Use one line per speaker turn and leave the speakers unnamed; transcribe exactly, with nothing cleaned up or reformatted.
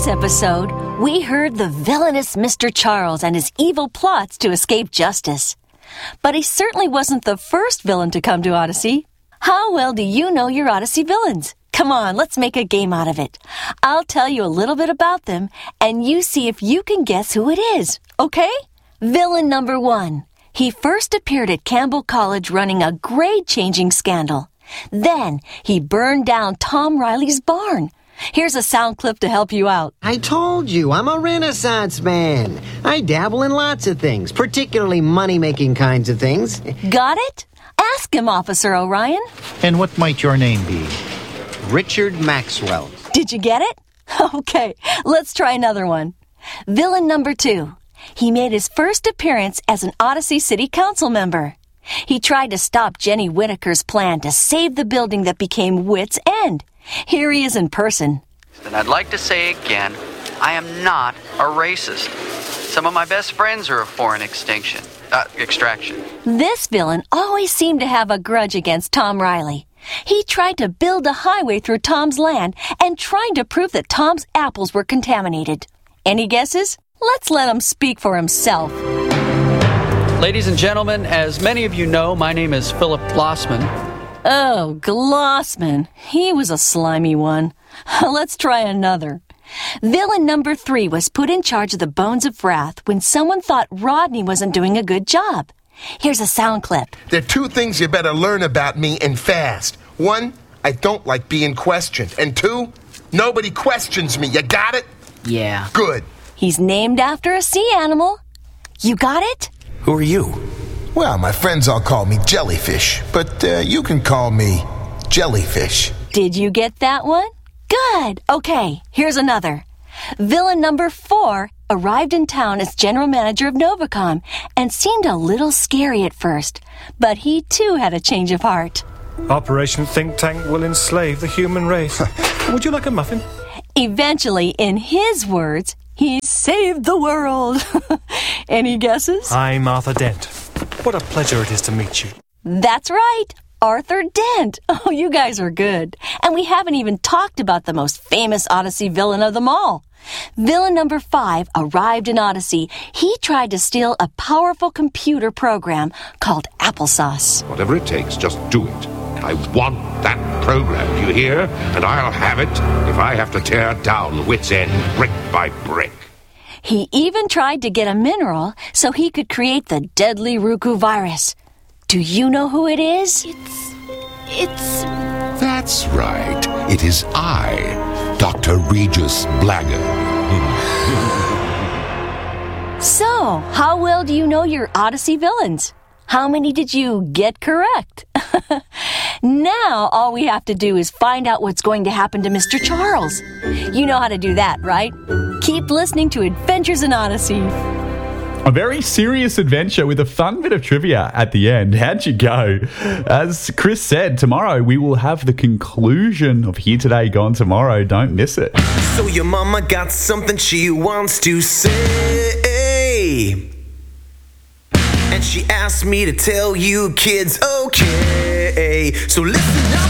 this episode, we heard the villainous Mister Charles and his evil plots to escape justice. But he certainly wasn't the first villain to come to Odyssey. How well do you know your Odyssey villains? Come on, let's make a game out of it. I'll tell you a little bit about them, and you see if you can guess who it is, okay? Villain number one. He first appeared at Campbell College running a grade-changing scandal. Then he burned down Tom Riley's barn. Here's a sound clip to help you out.
I told you, I'm a Renaissance man. I dabble in lots of things, particularly money-making kinds of things.
Got it? Ask him, Officer Orion.
And what might your name be?
Richard Maxwell.
Did you get it? Okay, let's try another one. Villain number two. He made his first appearance as an Odyssey City Council member. He tried to stop Jenny Whittaker's plan to save the building that became Wit's End. Here he is in person.
And I'd like to say again, I am not a racist. Some of my best friends are of foreign extinction, uh, extraction.
This villain always seemed to have a grudge against Tom Riley. He tried to build a highway through Tom's land and tried to prove that Tom's apples were contaminated. Any guesses? Let's let him speak for himself.
Ladies and gentlemen, as many of you know, my name is Philip Glossman.
Oh, Glossman. He was a slimy one. Let's try another. Villain number three was put in charge of the Bones of Wrath when someone thought Rodney wasn't doing a good job. Here's a sound clip.
There are two things you better learn about me and fast. One, I don't like being questioned. And two, nobody questions me. You got it?
Yeah.
Good.
He's named after a sea animal. You got it?
Who are you? Well, my friends all call me Jellyfish, but uh, you can call me Jellyfish.
Did you get that one? Good. Okay, here's another. Villain number four arrived in town as general manager of Novacom and seemed a little scary at first, but he too had a change of heart.
Operation Think Tank will enslave the human race. Would you like a muffin?
Eventually, in his words, he saved the world. Any guesses?
I'm Arthur Dent. What a pleasure it is to meet you.
That's right, Arthur Dent. Oh, you guys are good. And we haven't even talked about the most famous Odyssey villain of them all. Villain number five arrived in Odyssey. He tried to steal a powerful computer program called Applesauce.
Whatever it takes, just do it. I want that program, you hear? And I'll have it if I have to tear down Wit's End brick by brick.
He even tried to get a mineral so he could create the deadly Ruku virus. Do you know who it is?
It's... it's...
That's right. It is I, Doctor Regis Blagger.
So, how well do you know your Odyssey villains? How many did you get correct? Now, all we have to do is find out what's going to happen to Mister Charles. You know how to do that, right? Keep listening to Adventures in Odyssey.
A very serious adventure with a fun bit of trivia at the end. How'd you go? As Chris said, tomorrow we will have the conclusion of Here Today, Gone Tomorrow. Don't miss it.
So your mama got something she wants to say, and she asked me to tell you kids, okay, so listen up.